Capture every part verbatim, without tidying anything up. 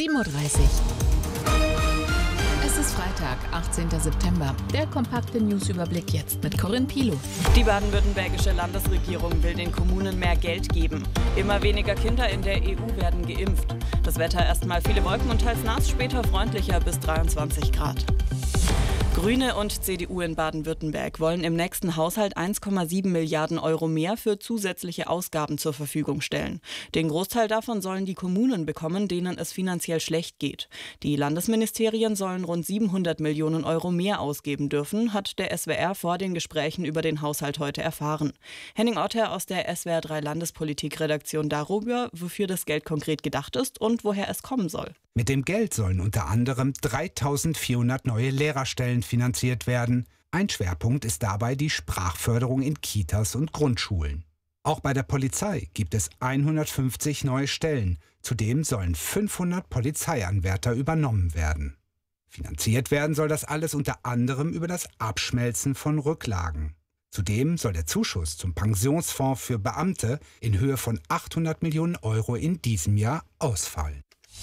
sieben Uhr dreißig. Es ist Freitag, achtzehnter September. Der kompakte Newsüberblick jetzt mit Corinne Pilow. Die baden-württembergische Landesregierung will den Kommunen mehr Geld geben. Immer weniger Kinder in der E U werden geimpft. Das Wetter erstmal viele Wolken und teils nass, später freundlicher bis dreiundzwanzig Grad. Grüne und C D U in Baden-Württemberg wollen im nächsten Haushalt eins Komma sieben Milliarden Euro mehr für zusätzliche Ausgaben zur Verfügung stellen. Den Großteil davon sollen die Kommunen bekommen, denen es finanziell schlecht geht. Die Landesministerien sollen rund siebenhundert Millionen Euro mehr ausgeben dürfen, hat der S W R vor den Gesprächen über den Haushalt heute erfahren. Henning Otter aus der S W R drei Landespolitik-Redaktion darüber, wofür das Geld konkret gedacht ist und woher es kommen soll. Mit dem Geld sollen unter anderem dreitausendvierhundert neue Lehrerstellen finanziert werden. Ein Schwerpunkt ist dabei die Sprachförderung in Kitas und Grundschulen. Auch bei der Polizei gibt es hundertfünfzig neue Stellen. Zudem sollen fünfhundert Polizeianwärter übernommen werden. Finanziert werden soll das alles unter anderem über das Abschmelzen von Rücklagen. Zudem soll der Zuschuss zum Pensionsfonds für Beamte in Höhe von achthundert Millionen Euro in diesem Jahr ausfallen.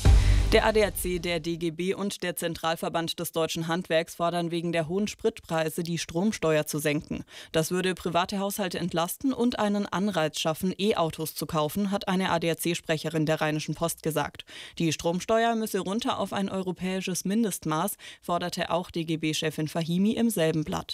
Der A D A C, der D G B und der Zentralverband des deutschen Handwerks fordern wegen der hohen Spritpreise, die Stromsteuer zu senken. Das würde private Haushalte entlasten und einen Anreiz schaffen, E-Autos zu kaufen, hat eine A D A C-Sprecherin der Rheinischen Post gesagt. Die Stromsteuer müsse runter auf ein europäisches Mindestmaß, forderte auch D G B-Chefin Fahimi im selben Blatt.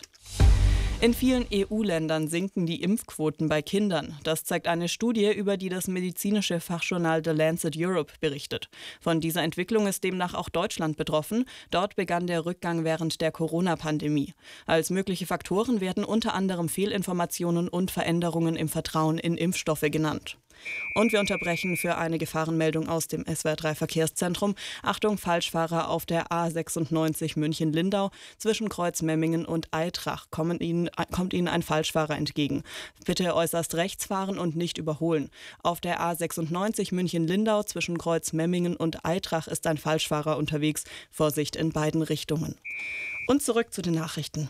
In vielen E U-Ländern sinken die Impfquoten bei Kindern. Das zeigt eine Studie, über die das medizinische Fachjournal The Lancet Europe berichtet. Von dieser Entwicklung ist demnach auch Deutschland betroffen. Dort begann der Rückgang während der Corona-Pandemie. Als mögliche Faktoren werden unter anderem Fehlinformationen und Veränderungen im Vertrauen in Impfstoffe genannt. Und wir unterbrechen für eine Gefahrenmeldung aus dem S W R drei Verkehrszentrum. Achtung, Falschfahrer auf der A sechsundneunzig München-Lindau. Zwischen Kreuzmemmingen und Aitrach kommen Ihnen, kommt Ihnen ein Falschfahrer entgegen. Bitte äußerst rechts fahren und nicht überholen. Auf der A sechsundneunzig München-Lindau zwischen Kreuzmemmingen und Aitrach ist ein Falschfahrer unterwegs. Vorsicht in beiden Richtungen. Und zurück zu den Nachrichten.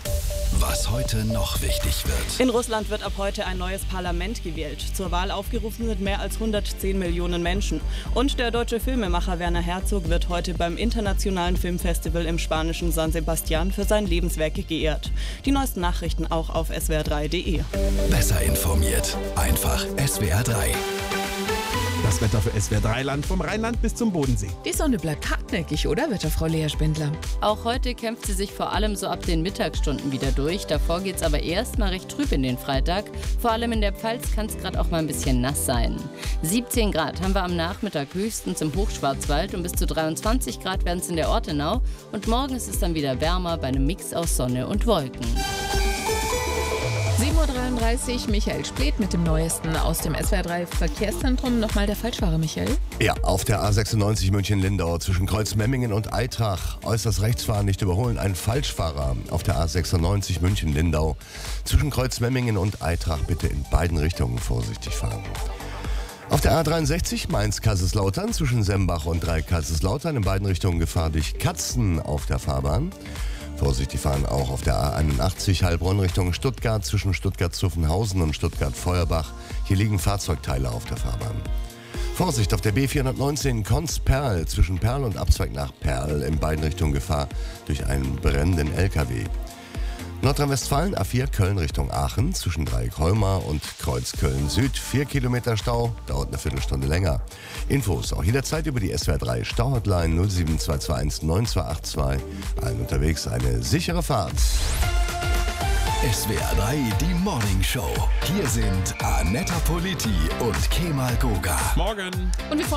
Was heute noch wichtig wird. In Russland wird ab heute ein neues Parlament gewählt. Zur Wahl aufgerufen sind mehr als hundertzehn Millionen Menschen. Und der deutsche Filmemacher Werner Herzog wird heute beim Internationalen Filmfestival im spanischen San Sebastian für sein Lebenswerk geehrt. Die neuesten Nachrichten auch auf s w r drei punkt d e. Besser informiert. Einfach S W R drei. Das Wetter für S W R drei Land vom Rheinland bis zum Bodensee. Die Sonne bleibt hartnäckig, oder, Wetterfrau Lea Spindler? Auch heute kämpft sie sich vor allem so ab den Mittagsstunden wieder durch. Davor geht es aber erstmal recht trüb in den Freitag. Vor allem in der Pfalz kann es gerade auch mal ein bisschen nass sein. siebzehn Grad haben wir am Nachmittag höchstens im Hochschwarzwald und bis zu dreiundzwanzig Grad werden es in der Ortenau. Und morgen ist es dann wieder wärmer bei einem Mix aus Sonne und Wolken. sieben Uhr dreiunddreißig, Michael Splet mit dem Neuesten aus dem S W R drei Verkehrszentrum. Nochmal der Falschfahrer, Michael. Ja, auf der A sechsundneunzig München-Lindau zwischen Kreuzmemmingen und Aitrach. Äußerst rechts fahren, nicht überholen. Ein Falschfahrer auf der A sechsundneunzig München-Lindau zwischen Kreuzmemmingen und Aitrach. Bitte in beiden Richtungen vorsichtig fahren. Auf der A dreiundsechzig Mainz-Kaiserslautern zwischen Sembach und Dreieck-Kaiserslautern in beiden Richtungen Gefahr durch Katzen auf der Fahrbahn. Vorsichtig fahren auch auf der A einundachtzig Heilbronn Richtung Stuttgart zwischen Stuttgart-Zuffenhausen und Stuttgart-Feuerbach. Hier liegen Fahrzeugteile auf der Fahrbahn. Vorsicht auf der B vierhundertneunzehn Konz-Perl zwischen Perl und Abzweig nach Perl in beiden Richtungen Gefahr durch einen brennenden L K W. Nordrhein-Westfalen A vier Köln Richtung Aachen zwischen Dreieck-Holmar und Kreuz Köln-Süd. Vier Kilometer Stau, dauert eine Viertelstunde länger. Infos auch jederzeit über die S W R drei Stauhotline null sieben zwei zwei eins neun zwei acht zwei. Allen unterwegs eine sichere Fahrt. S W R drei, die Morning Show. Hier sind Anetta Politi und Kemal Goga. Morgen. Und wir freuen